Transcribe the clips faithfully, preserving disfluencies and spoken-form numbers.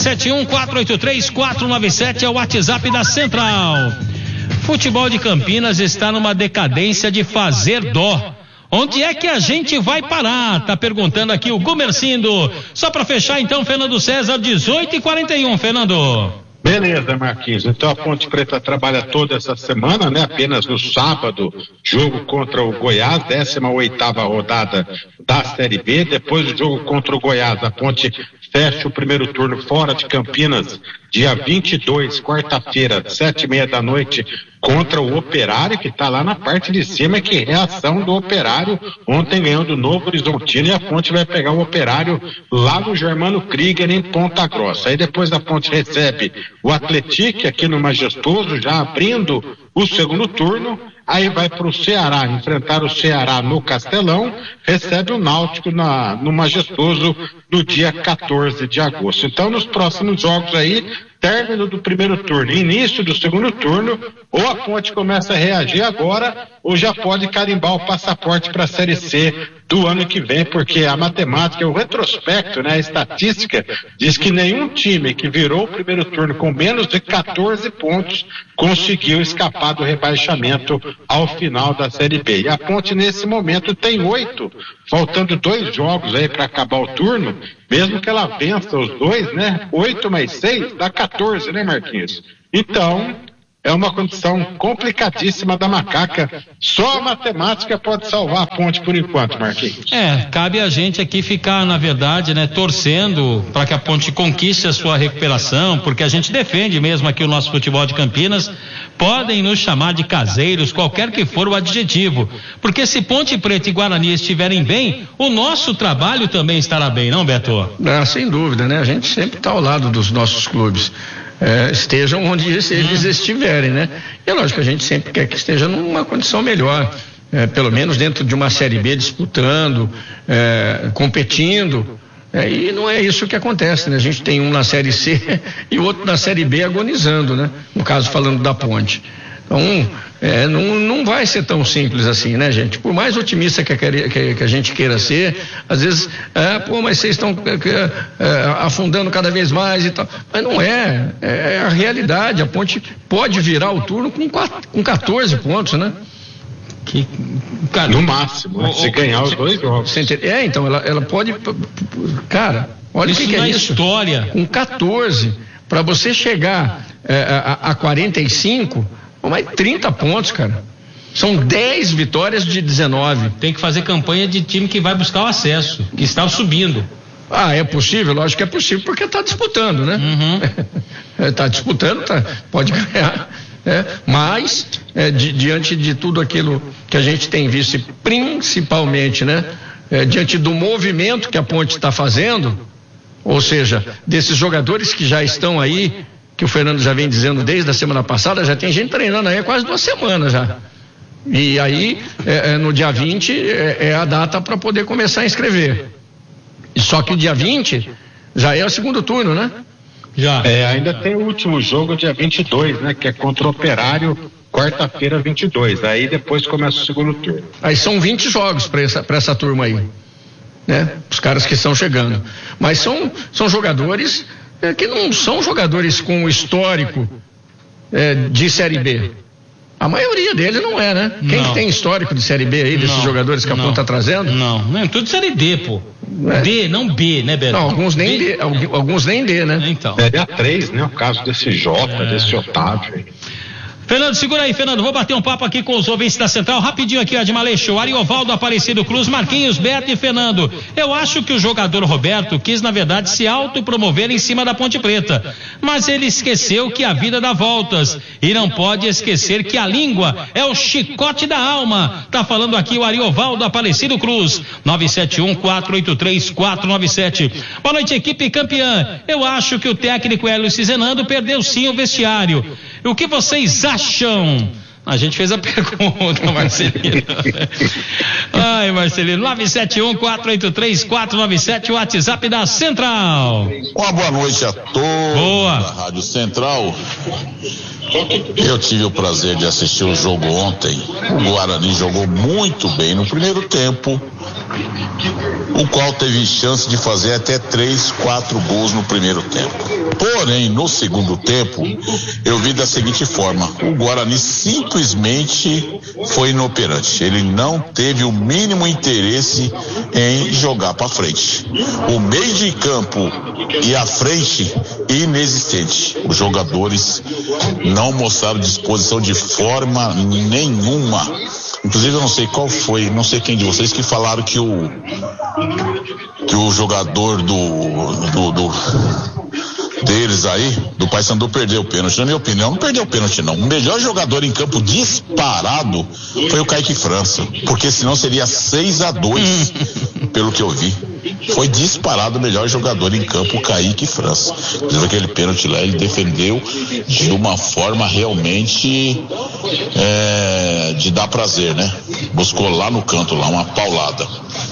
sete um, quatro oito três, quatro nove sete é o WhatsApp da Central. Futebol de Campinas está numa decadência de fazer dó. Onde é que a gente vai parar? Tá perguntando aqui o Gumercindo. Só para fechar então, Fernando César, dezoito e quarenta e um, Fernando. Beleza, Marquinhos. Então a Ponte Preta trabalha toda essa semana, né? Apenas no sábado, jogo contra o Goiás, décima oitava rodada da Série B. Depois do jogo contra o Goiás, a Ponte fecha o primeiro turno fora de Campinas, dia vinte e dois, quarta-feira, sete e meia da noite, contra o Operário, que está lá na parte de cima. Que reação do Operário, ontem ganhando o Novo Horizontino, e a Ponte vai pegar o Operário lá no Germano Krieger, em Ponta Grossa. Aí depois a Ponte recebe o Atlético aqui no Majestoso, já abrindo o segundo turno. Aí vai para o Ceará, enfrentar o Ceará no Castelão, recebe o Náutico na, no Majestoso no dia quatorze de agosto. Então, nos próximos jogos aí, término do primeiro turno, início do segundo turno, ou a Ponte começa a reagir agora, ou já pode carimbar o passaporte para a Série C do ano que vem, porque a matemática, o retrospecto, né, a estatística, diz que nenhum time que virou o primeiro turno com menos de quatorze pontos conseguiu escapar do rebaixamento ao final da Série B. E a Ponte, nesse momento, tem oito, faltando dois jogos aí para acabar o turno. Mesmo que ela vença os dois, né? Oito mais seis dá quatorze, né, Marquinhos? Então, é uma condição complicadíssima da Macaca. Só a matemática pode salvar a Ponte por enquanto, Marquinhos. É, cabe a gente aqui ficar, na verdade, né, torcendo para que a Ponte conquiste a sua recuperação, porque a gente defende mesmo aqui o nosso futebol de Campinas. Podem nos chamar de caseiros, qualquer que for o adjetivo, porque se Ponte Preta e Guarani estiverem bem, o nosso trabalho também estará bem, não, Beto? Ah, sem dúvida, né? A gente sempre está ao lado dos nossos clubes. É, estejam onde eles hum. estiverem, né? E é lógico que a gente sempre quer que esteja numa condição melhor, é, pelo menos dentro de uma Série B, disputando, é, competindo, é, e não é isso que acontece, né? A gente tem um na Série C e o outro na Série B agonizando, né? No caso, falando da Ponte. Então, é, não, não vai ser tão simples assim, né, gente? Por mais otimista que a, que, que a gente queira ser, às vezes, é, pô, mas vocês estão é, é, afundando cada vez mais e tal. Mas não é, é a realidade. A Ponte pode virar o turno com, quatro, com quatorze pontos, né? Que, cara, no máximo, né? Se ganhar os dois jogos. É, então, ela, ela pode. Cara, olha o que, que é isso. História. Com quatorze, para você chegar é, a, a quarenta e cinco. Mais trinta pontos, cara. São dez vitórias de dezenove. Tem que fazer campanha de time que vai buscar o acesso, que está subindo. Ah, é possível? Lógico que é possível, porque está disputando, né? Está uhum. disputando, tá, pode ganhar. É, mas, é, di, diante de tudo aquilo que a gente tem visto, e principalmente, né? É, diante do movimento que a Ponte está fazendo, ou seja, desses jogadores que já estão aí, que o Fernando já vem dizendo desde a semana passada, já tem gente treinando aí há quase duas semanas já. E aí, é, é, no dia vinte, é, é a data para poder começar a inscrever. E só que o dia vinte já é o segundo turno, né? Já. É, ainda tem o último jogo, dia vinte e dois, né? Que é contra o Operário, quarta-feira, vinte e dois. Aí depois começa o segundo turno. Aí são vinte jogos para essa, para essa turma aí, né? Os caras que estão chegando. Mas são, são jogadores... É, que não são jogadores com histórico é, de Série B. A maioria deles não é, né? Quem que tem histórico de Série B aí, desses não, jogadores que a Ponte está trazendo? Não, não, é tudo Série D, pô. É. D, não B, né, Beto? Não, alguns nem D, D alguns nem D, né? Então. É A três, né? O caso desse Jota, é. desse Otávio aí. Fernando, segura aí, Fernando, vou bater um papo aqui com os ouvintes da Central, rapidinho aqui, Admalê Show, Ariovaldo, Aparecido Cruz, Marquinhos, Beto e Fernando. Eu acho que o jogador Roberto quis, na verdade, se autopromover em cima da Ponte Preta, mas ele esqueceu que a vida dá voltas, e não pode esquecer que a língua é o chicote da alma. Tá falando aqui o Ariovaldo, Aparecido Cruz, nove sete um, quatro oito três, quatro nove sete. Boa noite, equipe campeã. Eu acho que o técnico Hélio Cizenando perdeu sim o vestiário. O que vocês acham? A gente fez a pergunta, Marcelino. Ai, Marcelino, nove sete um, quatro oito três, quatro nove sete, o WhatsApp da Central. Uma boa noite a todos boa. da Rádio Central. Eu tive o prazer de assistir o jogo ontem. O Guarani jogou muito bem no primeiro tempo. o qual teve chance de fazer até três, quatro gols no primeiro tempo. Porém, no segundo tempo, eu vi da seguinte forma: o Guarani simplesmente foi inoperante. Ele não teve o mínimo interesse em jogar para frente. O meio de campo e a frente, inexistente. Os jogadores não mostraram disposição de forma nenhuma. Inclusive, eu não sei qual foi, não sei quem de vocês que falaram que o que o jogador do, do, do deles aí, do Paysandu, perdeu o pênalti. Na minha opinião, não perdeu o pênalti, não. O melhor jogador em campo disparado foi o Kaique França, porque senão seria seis a dois, pelo que eu vi. Foi disparado o melhor jogador em campo, o Kaique França. Inclusive, aquele pênalti lá, ele defendeu de uma forma realmente é, de dar prazer, né? Buscou lá no canto, lá, uma paulada.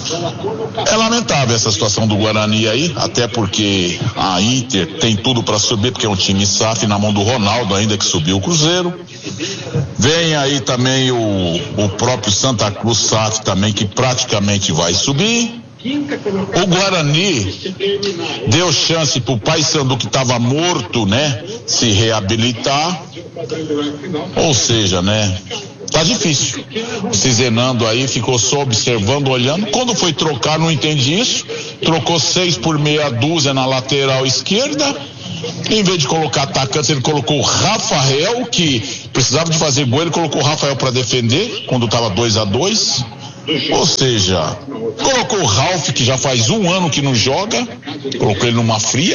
É lamentável essa situação do Guarani aí, até porque a Inter tem tudo para subir, porque é um time S A F na mão do Ronaldo, ainda que subiu o Cruzeiro. Vem aí também o, o próprio Santa Cruz S A F também, que praticamente vai subir. O Guarani deu chance pro Paysandu, que estava morto, né, se reabilitar. Ou seja, né, tá difícil. Se Zenando aí ficou só observando, olhando. Quando foi trocar, não entendi isso. Trocou seis por meia dúzia na lateral esquerda. Em vez de colocar atacantes, ele colocou o Rafael, que precisava de fazer gol. Ele colocou o Rafael para defender quando estava dois a dois. Ou seja, colocou o Ralf, que já faz um ano que não joga, colocou ele numa fria.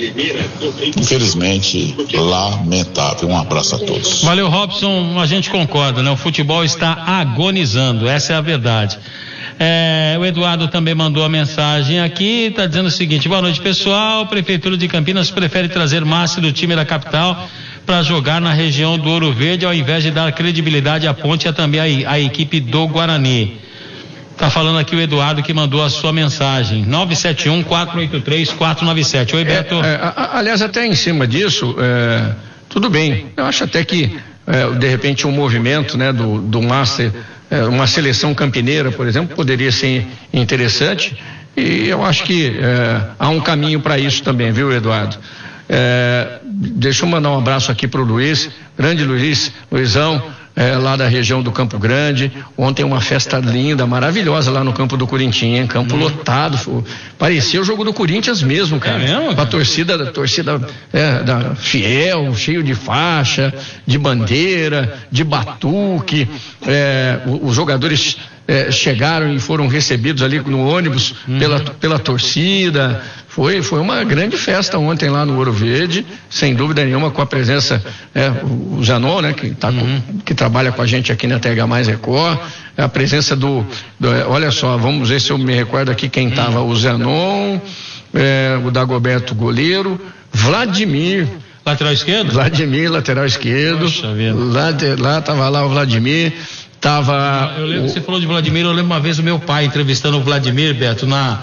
Infelizmente, lamentável. Um abraço a todos. Valeu, Robson. A gente concorda, né? O futebol está agonizando, essa é a verdade. É, o Eduardo também mandou a mensagem aqui, está dizendo o seguinte: boa noite, pessoal. Prefeitura de Campinas prefere trazer Márcio do time da capital para jogar na região do Ouro Verde, ao invés de dar credibilidade à Ponte e também à, à equipe do Guarani. Tá falando aqui o Eduardo, que mandou a sua mensagem. nove sete um, quatro oito três, quatro nove sete. Oi, Beto. É, é, aliás, até em cima disso, é, tudo bem. Eu acho até que, é, de repente, um movimento, né, do, do Master, é, uma seleção campineira, por exemplo, poderia ser interessante. E eu acho que é, há um caminho para isso também, viu, Eduardo? É, deixa eu mandar um abraço aqui para o Luiz, grande Luiz, Luizão, é, lá da região do Campo Grande. Ontem uma festa linda, maravilhosa lá no campo do Corinthians, campo hum. lotado, foi, parecia o jogo do Corinthians mesmo, cara. É mesmo, cara? A torcida, a torcida é, da fiel, cheio de faixa, de bandeira, de batuque, é, os jogadores é, chegaram e foram recebidos ali no ônibus hum. pela, pela torcida. Foi, foi uma grande festa ontem lá no Ouro Verde, sem dúvida nenhuma, com a presença, é, o Zanon, né, que, tá uhum. com, que trabalha com a gente aqui na T H Mais Record, a presença do, do, olha só, vamos ver se eu me recordo aqui quem estava, uhum. o Zanon, é, o Dagoberto goleiro, Vladimir, lateral esquerdo? Vladimir, lateral esquerdo, lá, de, lá tava lá o Vladimir, tava... Eu lembro, o... você falou de Vladimir, eu lembro uma vez o meu pai entrevistando o Vladimir, Beto, na...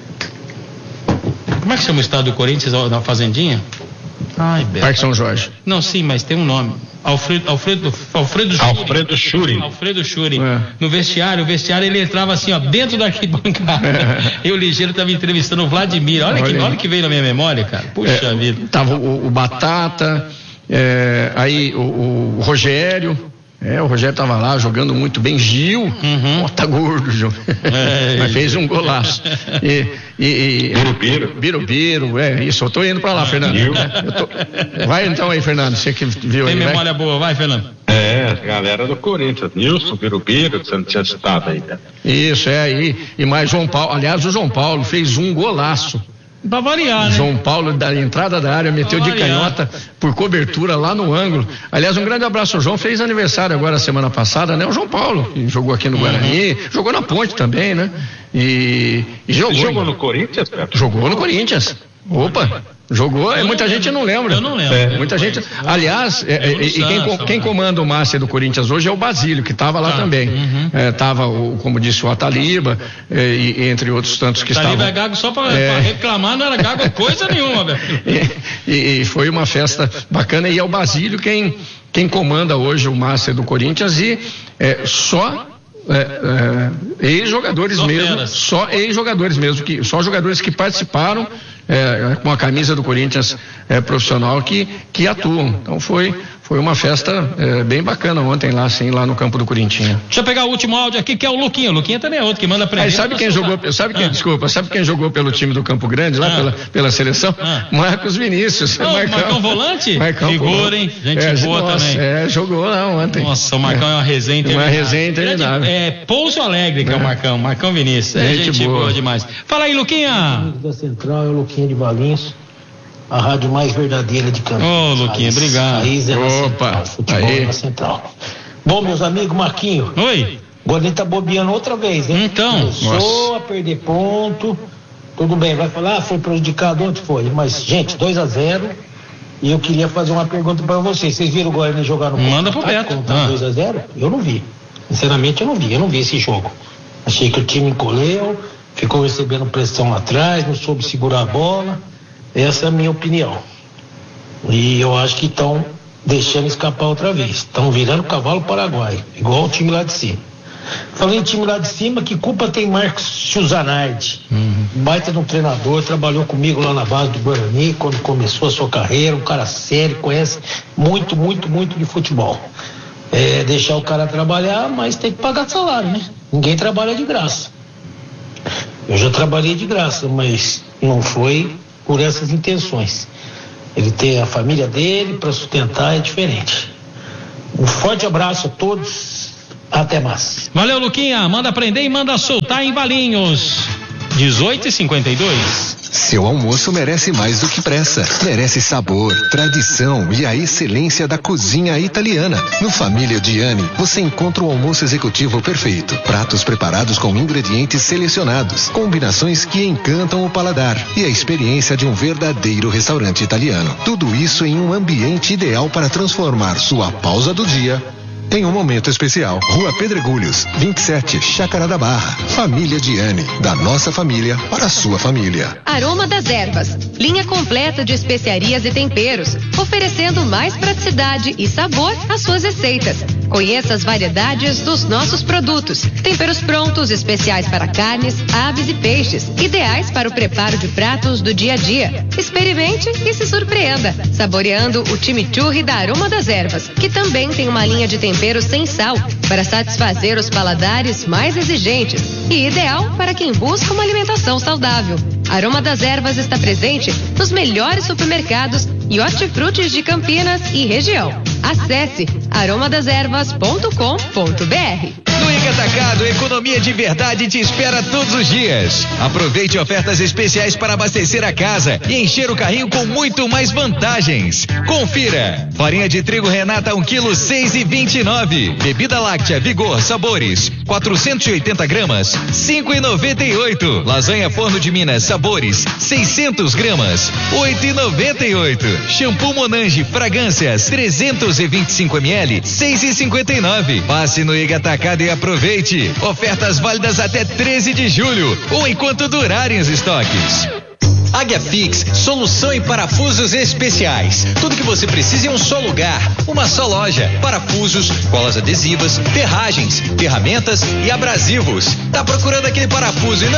Como é que chama o estado do Corinthians, na Fazendinha? Ai, Beto. Parque São Jorge. Não, sim, mas tem um nome. Alfredo, Alfredo, Alfredo Schuri. Alfredo Schuri. Alfredo Schuri. É. No vestiário, o vestiário ele entrava assim, ó, dentro da arquibancada. É. E o Ligeiro estava entrevistando o Vladimir. Olha, Olha que nome que veio na minha memória, cara. Puxa é, vida. Tava o, o Batata, é, aí o, o Rogério. É, o Rogério estava lá jogando muito bem. Gil, uhum. ó, tá gordo, Gil. É, mas fez um golaço. E, e, e, Birubiru. Birubiru, é isso. Eu tô indo para lá, Fernando. Eu tô... Vai então aí, Fernando. Você que viu Tem aí. Tem memória vai. boa, vai, Fernando. É, galera do Corinthians. Nilson, Birubiru, que você não tinha citado ainda. Isso, é aí. E, e mais João Paulo. Aliás, o João Paulo fez um golaço. Pra variar, né? João Paulo, da entrada da área, meteu de canhota por cobertura lá no ângulo. Aliás, um grande abraço ao João, fez aniversário agora semana passada, né? O João Paulo, que jogou aqui no Guarani, uhum. jogou na Ponte também, né? E, e jogou. Jogou no Corinthians, Beto? Jogou no Corinthians. Opa! Jogou, é, muita gente não lembra. Eu não lembro. É, muita gente. Aliás, é, e quem, quem comanda o Master do Corinthians hoje é o Basílio, que estava lá ah, também. Uhum. É, tava, o, como disse o Ataliba, é, e, entre outros tantos que estavam. Ataliba é gago só para é... reclamar, não era gago coisa nenhuma, velho. E, e foi uma festa bacana, e é o Basílio quem, quem comanda hoje o Master do Corinthians, e é, só é, é, ex-jogadores mesmo, só ex-jogadores mesmo, que, só jogadores que participaram é, com a camisa do Corinthians é, profissional que, que atuam. Então foi, foi uma festa é, bem bacana ontem lá, assim, lá no campo do Corinthians. Deixa eu pegar o último áudio aqui, que é o Luquinha. O Luquinha também é outro que manda pra Aí sabe quem jogou, sabe quem, ah. desculpa, sabe quem jogou pelo time do Campo Grande, lá ah. pela, pela seleção? Ah. Marcos Vinícius. Oh, Marcão, Marcão volante? Marcão, figura, hein? Gente é, boa nossa, também. É, jogou lá ontem. Nossa, o Marcão é, é uma resenha interminável. Uma resenha interminável. É, Pouso Alegre que é, é o Marcão, Marcão Vinícius. É gente, gente boa. boa demais. Fala aí, Luquinha. Da Central é o Luquinha de Valinhos, a rádio mais verdadeira de Campinas. Ô, oh, Luquinha, raiz, obrigado. Raiz é na Opa, Central, futebol aí. É na Central. Bom, meus amigos, Marquinho. Oi. O Golinho tá bobeando outra vez, hein? Então. Começou a perder ponto. Tudo bem, vai falar, ah, foi prejudicado, onde foi? Mas, gente, dois a zero. E eu queria fazer uma pergunta pra vocês. Vocês viram o Goiânia jogar no Manda pro Beto. Ah. dois a zero? Eu não vi. Sinceramente, eu não vi. Eu não vi esse jogo. Achei que o time encolheu, ficou recebendo pressão lá atrás, não soube segurar a bola. Essa é a minha opinião. E eu acho que estão deixando escapar outra vez. Estão virando cavalo paraguaio, igual o time lá de cima. Falei em time lá de cima, que culpa tem Marcos Chuzanardi? Uhum. Baita de um treinador, trabalhou comigo lá na base do Guarani, quando começou a sua carreira, um cara sério, conhece muito, muito, muito de futebol. É, deixar o cara trabalhar, mas tem que pagar salário, né? Ninguém trabalha de graça. Eu já trabalhei de graça, mas não foi por essas intenções. Ele tem a família dele para sustentar, é diferente. Um forte abraço a todos. Até mais. Valeu, Luquinha. Manda prender e manda soltar em Valinhos. dezoito e cinquenta e dois. Seu almoço merece mais do que pressa. Merece sabor, tradição e a excelência da cozinha italiana. No Família Diani, você encontra o almoço executivo perfeito. Pratos preparados com ingredientes selecionados. Combinações que encantam o paladar. E a experiência de um verdadeiro restaurante italiano. Tudo isso em um ambiente ideal para transformar sua pausa do dia em um momento especial. Rua Pedregulhos, vinte e sete, Chácara da Barra. Família Diani, da nossa família para a sua família. Aroma das Ervas, linha completa de especiarias e temperos, oferecendo mais praticidade e sabor às suas receitas. Conheça as variedades dos nossos produtos. Temperos prontos, especiais para carnes, aves e peixes, ideais para o preparo de pratos do dia a dia. Experimente e se surpreenda, saboreando o chimichurri da Aroma das Ervas, que também tem uma linha de temperos Temperos sem sal, para satisfazer os paladares mais exigentes e ideal para quem busca uma alimentação saudável. Aroma das Ervas está presente nos melhores supermercados e hortifrutis de Campinas e região. Acesse aroma das ervas ponto com ponto b r. No Ica Atacado, economia de verdade te espera todos os dias. Aproveite ofertas especiais para abastecer a casa e encher o carrinho com muito mais vantagens. Confira. Farinha de trigo Renata um quilo seis e vinte e nove. Bebida láctea Vigor Sabores quatrocentos e oitenta gramas cinco e noventa e oito. Lasanha Forno de Minas Sabores seiscentos gramas oito e noventa e oito. Shampoo Monange Fragrâncias trezentos e vinte e cinco mililitros seis e cinquenta e nove. Passe no Iga Atacado e aproveite. Ofertas válidas até treze de julho ou enquanto durarem os estoques. Águia Fix, solução em parafusos especiais. Tudo que você precisa em um só lugar, uma só loja. Parafusos, colas adesivas, ferragens, ferramentas e abrasivos. Tá procurando aquele parafuso e não